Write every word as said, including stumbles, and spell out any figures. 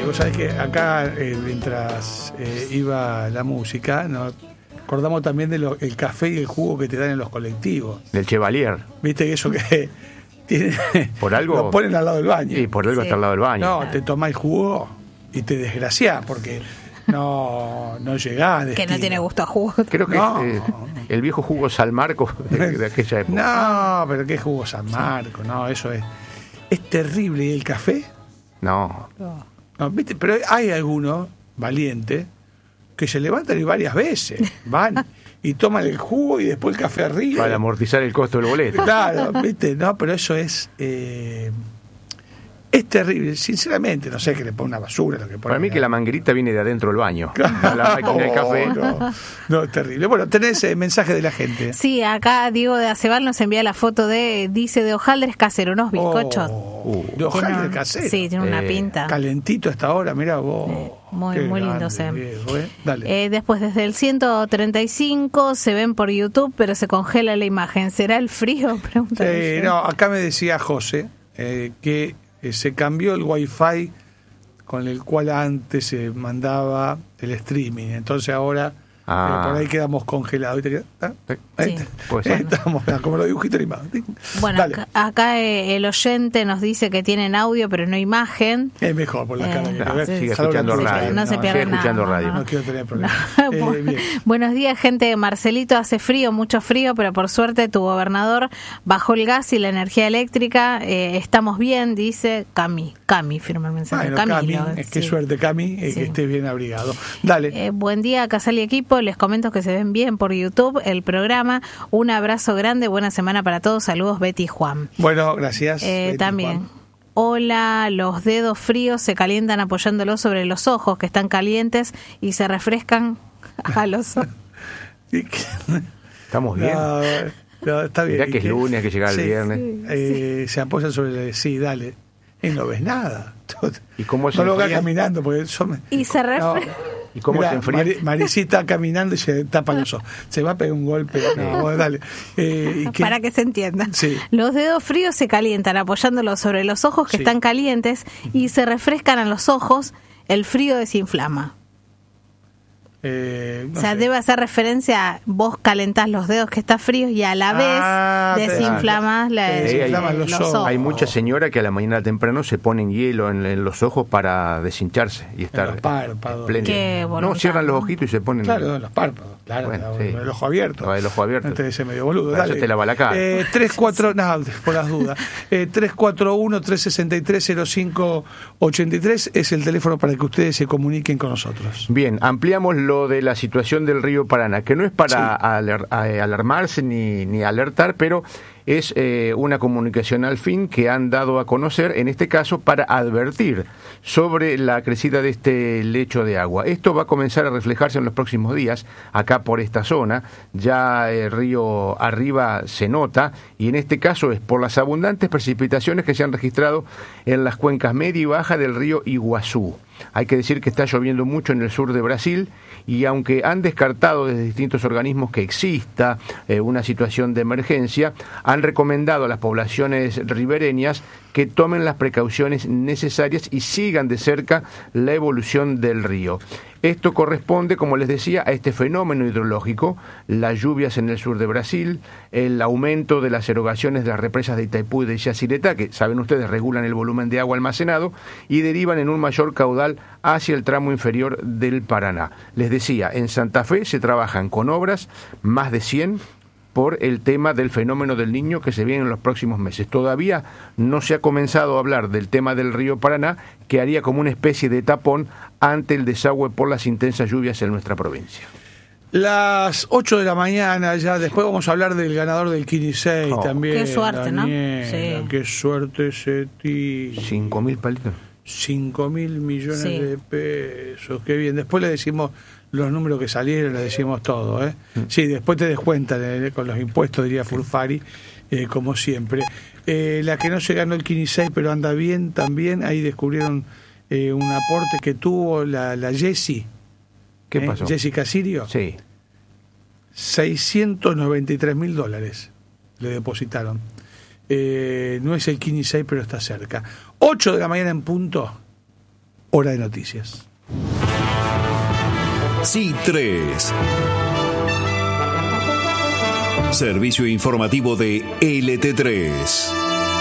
vos sabés que acá, eh, mientras eh, iba la música, nos acordamos también del el café y el jugo que te dan en los colectivos. Del Chevalier. Viste que eso que tiene, por algo lo ponen al lado del baño. Sí, por algo sí. Está al lado del baño. No, te tomás jugo y te desgraciás porque no, no llegás. Que no tiene gusto a jugo. Creo que no. eh, el viejo jugo San Marco de, de aquella época. No, pero qué jugo San Marco, no, eso es, es terrible. ¿Y el café? No. No, ¿viste? Pero hay algunos valientes que se levantan y varias veces van y toman el jugo y después el café arriba. Para amortizar el costo del boleto. Claro, ¿viste? No, pero eso es eh, es terrible. Sinceramente, no sé, que le pone una basura. Lo que pone Para mí que la manguerita viene de adentro del baño. Claro. La máquina del café. No, no, es terrible. Bueno, tenés el mensaje de la gente. Sí, acá Diego de Acebal nos envía la foto de, dice, de hojaldres casero, unos bizcochos. Oh, uh, de hojaldres casero. Sí, tiene una eh, pinta. Calentito hasta ahora, mirá vos. Sí, muy, muy lindo se ven. ¿eh? Dale. Eh, después, desde el ciento treinta y cinco se ven por YouTube, pero se congela la imagen. ¿Será el frío? Pregunta. Eh, no, acá me decía José eh, que eh, se cambió el wifi con el cual antes se mandaba el streaming. Entonces ahora ah. eh, por ahí quedamos congelados. ¿Viste? ¿Ah? Sí. Pues, ahí estamos, como los dibujitos animados. Bueno, Dale. acá, acá eh, el oyente nos dice que tienen audio pero no imagen. Es mejor por la eh, cara que no, ves. Sigue escuchando sí, radio. No, no se pierde nada. escuchando radio. No, no quiero tener problemas. No. Eh, Buenos días, gente. Marcelito, hace frío, mucho frío, pero por suerte tu gobernador bajó el gas y la energía eléctrica. Eh, estamos bien, dice Cami. Cami firma el mensaje. Bueno, Cami, Cami, lo, es que sí. suerte, Cami, eh, sí. que estés bien abrigado. Dale. Eh, buen día, Casal y equipo. Les comento que se ven bien por YouTube el programa. Un abrazo grande, buena semana para todos. Saludos, Betty y Juan. Bueno, gracias. Eh, Betty, también. Juan. Hola, los dedos fríos se calientan apoyándolos sobre los ojos que están calientes y se refrescan a los ojos. Estamos bien. No, no, está bien. Ya que es lunes, que llega el sí, viernes. Eh, se apoyan sobre el... Sí, dale. Y no ves nada. ¿Y cómo se no lo vas enfrían? caminando porque son... Y se refrescan. No. ¿Y cómo Mirá, se enfría? Mari, Marisita caminando y se tapa los ojos. Se va a pegar un golpe. No, bueno, dale. Eh, ¿y qué? Para que se entienda. Sí. Los dedos fríos se calientan apoyándolos sobre los ojos que Sí. están calientes y se refrescan a los ojos. El frío desinflama. Eh, no o sea, sé. debe hacer referencia a vos calentás los dedos que están fríos y a la vez Ah, desinflamás la, te desinflaman los ojos. Hay mucha señora que a la mañana temprano se ponen hielo en, en los ojos para deshincharse y estar los párpados. espléndido. Qué voluntad, No, cierran los ¿no? ojitos y se ponen... Claro, los párpados. Claro, Bueno, con sí. el ojo abierto. Con el ojo abierto. No te dice medio boludo. Para Dale. eso te lava la cara. Eh, tres cuatro, no, por las dudas. Eh, tres cuatro uno, tres seis tres, cero cinco ocho tres es el teléfono para que ustedes se comuniquen con nosotros. Bien, ampliamos lo de la situación del río Paraná, que no es para Sí. aler- a- alarmarse ni, ni alertar, pero es eh, una comunicación al fin que han dado a conocer, en este caso, para advertir sobre la crecida de este lecho de agua. Esto va a comenzar a reflejarse en los próximos días, acá por esta zona. Ya el río arriba se nota, y en este caso es por las abundantes precipitaciones que se han registrado en las cuencas media y baja del río Iguazú. Hay que decir que está lloviendo mucho en el sur de Brasil, y aunque han descartado desde distintos organismos que exista eh, una situación de emergencia, han recomendado a las poblaciones ribereñas que tomen las precauciones necesarias y sigan de cerca la evolución del río. Esto corresponde, como les decía, a este fenómeno hidrológico, las lluvias en el sur de Brasil, el aumento de las erogaciones de las represas de Itaipú y de Yacyretá, que saben ustedes regulan el volumen de agua almacenado y derivan en un mayor caudal hacia el tramo inferior del Paraná. Les decía, en Santa Fe se trabajan con obras, más de cien, por el tema del fenómeno del Niño que se viene en los próximos meses. Todavía no se ha comenzado a hablar del tema del río Paraná, que haría como una especie de tapón ante el desagüe por las intensas lluvias en nuestra provincia. Las ocho de la mañana ya, después vamos a hablar del ganador del Kini seis Oh, también. qué suerte, ¿no? Daniela, Sí. Qué suerte ese tío. Cinco mil palitos. Cinco mil millones Sí. de pesos, qué bien. Después le decimos los números que salieron, le decimos todo, ¿eh? Mm. Sí, después te descuentan eh, con los impuestos, diría Furfari, eh, como siempre. Eh, la que no se ganó el Kini seis, pero anda bien también, ahí descubrieron eh, un aporte que tuvo la, la Jessie. ¿Qué ¿eh? pasó? Jessica Sirio. Sí. seiscientos noventa y tres mil dólares le depositaron. Eh, no es el Kini seis, pero está cerca. ocho de la mañana en punto. Hora de Noticias. C tres. Servicio informativo de L T tres.